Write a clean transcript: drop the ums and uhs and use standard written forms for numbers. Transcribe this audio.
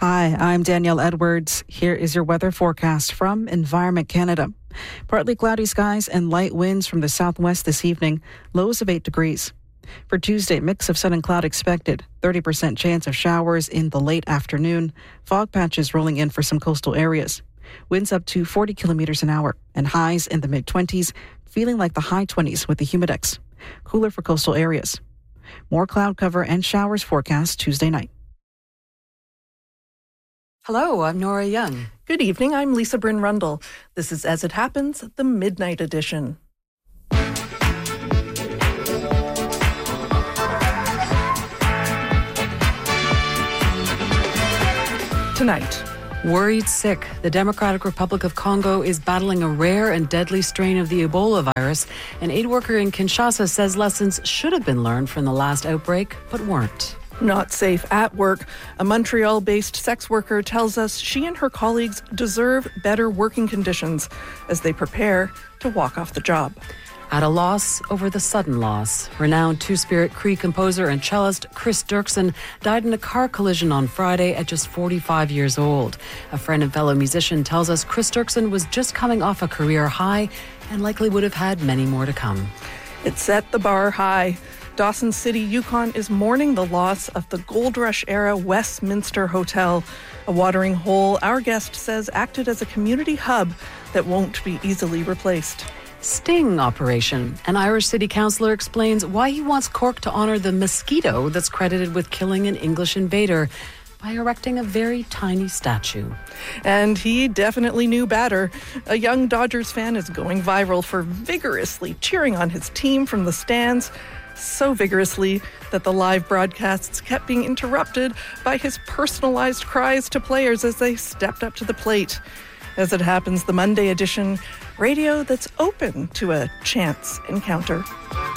Hi, I'm Danielle Edwards. Here is your weather forecast from Environment Canada. Partly cloudy skies and light winds from the southwest this evening, lows of 8 degrees. For Tuesday, mix of sun and cloud expected, 30% chance of showers in the late afternoon, fog patches rolling in for some coastal areas. Winds up to 40 kilometers an hour and highs in the mid-20s, feeling like the high 20s with the humidex. Cooler for coastal areas. More cloud cover and showers forecast Tuesday night. Hello, I'm Nora Young. Good evening, I'm Lisa Bryn Rundle. This is As It Happens, the Midnight Edition. Tonight. Worried sick. The Democratic Republic of Congo is battling a rare and deadly strain of the Ebola virus. An aid worker in Kinshasa says lessons should have been learned from the last outbreak, but weren't. Not safe at work. A Montreal-based sex worker tells us she and her colleagues deserve better working conditions as they prepare to walk off the job. At a loss over the sudden loss. Renowned Two-Spirit Cree composer and cellist Chris Dirksen died in a car collision on Friday at just 45 years old. A friend and fellow musician tells us Chris Dirksen was just coming off a career high and likely would have had many more to come. It set the bar high. Dawson City, Yukon is mourning the loss of the Gold Rush-era Westminster Hotel, a watering hole our guest says acted as a community hub that won't be easily replaced. Sting operation. An Irish city councillor explains why he wants Cork to honour the mosquito that's credited with killing an English invader by erecting a very tiny statue. And he definitely knew better. A young Dodgers fan is going viral for vigorously cheering on his team from the stands, so vigorously that the live broadcasts kept being interrupted by his personalized cries to players as they stepped up to the plate. As It Happens, the Monday edition, radio that's open to a chance encounter.